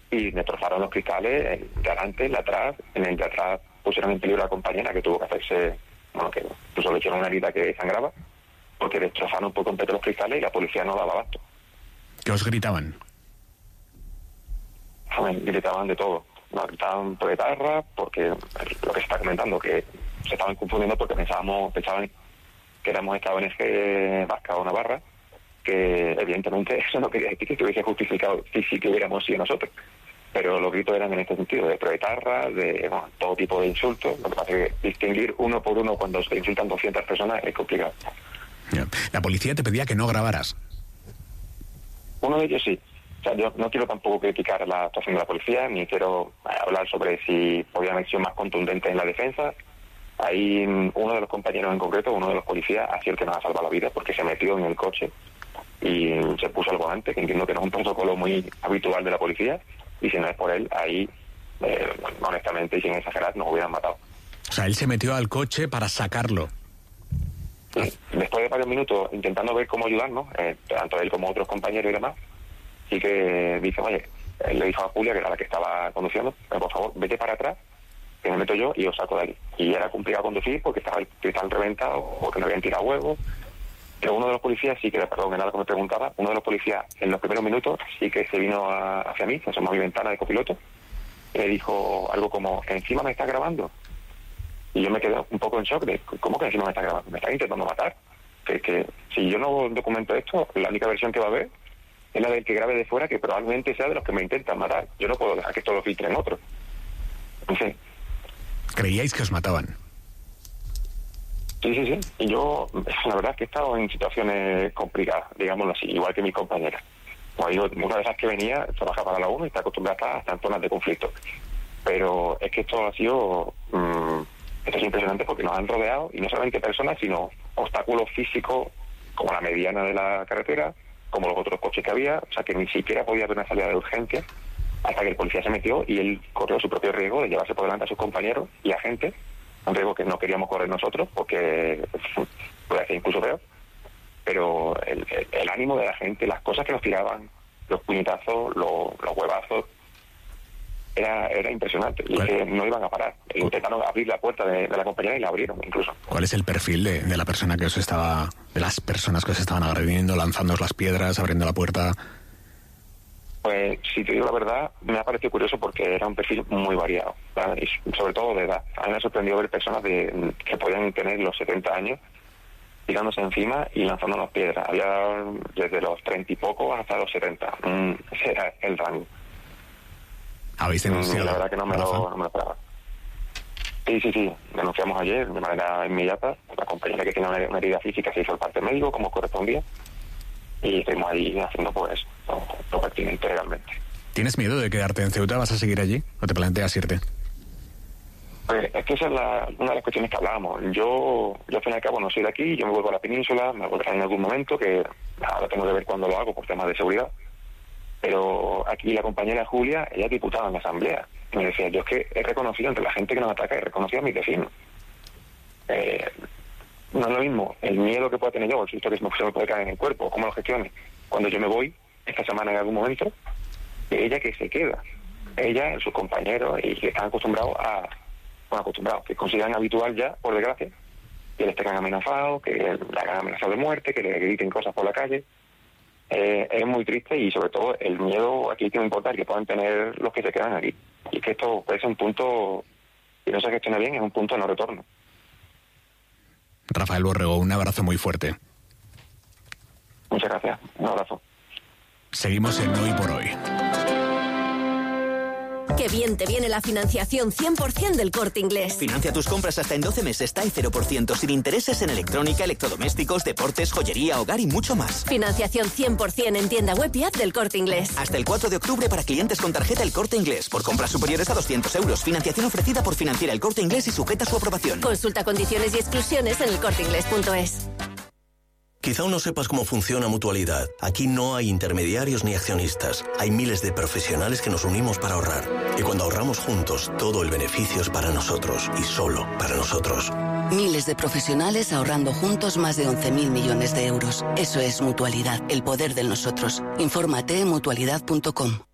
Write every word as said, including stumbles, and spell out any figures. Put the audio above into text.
y me trozaron los cristales el de adelante, el de atrás. En el de atrás pusieron en peligro a la compañera, que tuvo que hacerse, bueno, que incluso le hicieron una herida que sangraba, porque destrozaron por completo los cristales y la policía no daba abasto. ¿Qué os gritaban? Gritaban de todo. Nos gritaban por etarra, porque lo que se está comentando, que se estaban confundiendo porque pensábamos, pensaban que éramos esta O N G vasca o navarra, que evidentemente eso no quería decir que estuviese justificado si sí que hubiéramos sido nosotros. Pero los gritos eran en este sentido, de proetarra, de bueno, todo tipo de insultos. Lo que pasa es que distinguir uno por uno cuando se insultan doscientas personas es complicado. La policía te pedía que no grabaras. Uno de ellos sí. O sea, yo no quiero tampoco criticar la actuación de la policía, ni quiero hablar sobre si podían haber sido más contundentes en la defensa. Ahí uno de los compañeros en concreto, uno de los policías, ha sido el que nos ha salvado la vida, porque se metió en el coche y se puso al volante, que entiendo que no es un protocolo muy habitual de la policía, y si no es por él, ahí, eh, honestamente y sin exagerar, nos hubieran matado. O sea, él se metió al coche para sacarlo. Sí. Después de varios minutos intentando ver cómo ayudarnos, eh, tanto él como otros compañeros y demás, sí que dice, oye, él le dijo a Julia, que era la que estaba conduciendo, pero por favor, vete para atrás, que me meto yo y os saco de ahí. Y era complicado conducir porque estaba el cristal reventado o que me habían tirado huevos. Pero uno de los policías sí que, perdón, en nada que me preguntaba, uno de los policías en los primeros minutos sí que se vino a, hacia mí, se asomó a mi ventana de copiloto, y me dijo algo como, ¿encima me estás grabando? Y yo me quedé un poco en shock de, ¿cómo que encima me estás grabando? ¿Me estás intentando matar? Que, que si yo no documento esto, la única versión que va a haber es la del que grabe de fuera, que probablemente sea de los que me intentan matar. Yo no puedo dejar que esto lo filtren otros. En fin. ¿Creíais que os mataban? Sí, sí, sí. Y yo, la verdad es que he estado en situaciones complicadas, digámoslo así, igual que mis compañeras. Como digo, una de esas que venía, trabaja para la ONU y está acostumbrada a estar en zonas de conflicto. Pero es que esto ha sido... Mmm, esto es impresionante porque nos han rodeado, y no solamente personas, sino obstáculos físicos, como la mediana de la carretera, como los otros coches que había, o sea que ni siquiera podía haber una salida de urgencia, hasta que el policía se metió y él corrió su propio riesgo de llevarse por delante a sus compañeros y a gente, un riesgo que no queríamos correr nosotros porque puede ser incluso peor, pero el, el, el ánimo de la gente, las cosas que nos tiraban, los puñetazos, los, los huevazos, era, era impresionante, y que no iban a parar. Intentaron abrir la puerta de, de la compañía y la abrieron incluso. ¿Cuál es el perfil de, de la persona que os estaba, de las personas que os estaban agrediendo, lanzándoos las piedras, abriendo la puerta? Pues, si te digo la verdad, me ha parecido curioso porque era un perfil muy variado, ¿vale? Y sobre todo de edad. A mí me ha sorprendido ver personas de, que podían tener los setenta años tirándose encima y lanzándonos piedras. Había desde los treinta y pocos hasta los setenta. Mm, ese era el rango. ¿Habéis denunciado? Mm, la verdad que no me, lo, no me lo esperaba. Sí, sí, sí. Denunciamos ayer de manera inmediata. La compañera que tiene una, una herida física se hizo el parte médico como correspondía. Y estuvimos ahí haciendo pues lo, lo pertinente legalmente. ¿Tienes miedo de quedarte en Ceuta? ¿Vas a seguir allí? ¿O te planteas irte? Pues es que esa es la, una de las cuestiones que hablábamos. Yo, yo al fin y al cabo no soy de aquí, yo me vuelvo a la península, me volveré en algún momento, que ahora tengo que ver cuándo lo hago por temas de seguridad. Pero aquí la compañera Julia, ella es diputada en la asamblea. Y me decía, yo es que he reconocido entre la gente que nos ataca, he reconocido a mis vecinos. Eh, no es lo mismo el miedo que pueda tener yo, el susto que se me puede caer en el cuerpo, cómo lo gestione cuando yo me voy esta semana en algún momento, que ella que se queda. Ella, sus compañeros, y que están acostumbrados a... Bueno, acostumbrados, que consideran habitual ya, por desgracia, que les tengan amenazados, que le hagan amenazado de muerte, que le griten cosas por la calle. Eh, es muy triste, y sobre todo el miedo aquí que me importa que puedan tener los que se quedan aquí. Y es que esto puede ser un punto, si no se gestiona bien, es un punto de no retorno. Rafael Borrego, un abrazo muy fuerte. Muchas gracias, un abrazo. Seguimos en Hoy por Hoy. Qué bien te viene la financiación cien por ciento del Corte Inglés. Financia tus compras hasta en doce meses, T A E cero por ciento, sin intereses en electrónica, electrodomésticos, deportes, joyería, hogar y mucho más. Financiación cien por ciento en tienda web y app del Corte Inglés. Hasta el cuatro de octubre para clientes con tarjeta El Corte Inglés. Por compras superiores a doscientos euros. Financiación ofrecida por Financiera El Corte Inglés y sujeta a su aprobación. Consulta condiciones y exclusiones en el corte inglés punto es. Quizá aún no sepas cómo funciona Mutualidad. Aquí no hay intermediarios ni accionistas. Hay miles de profesionales que nos unimos para ahorrar. Y cuando ahorramos juntos, todo el beneficio es para nosotros y solo para nosotros. Miles de profesionales ahorrando juntos más de once mil millones de euros. Eso es Mutualidad, el poder del nosotros. Infórmate en mutualidad punto com.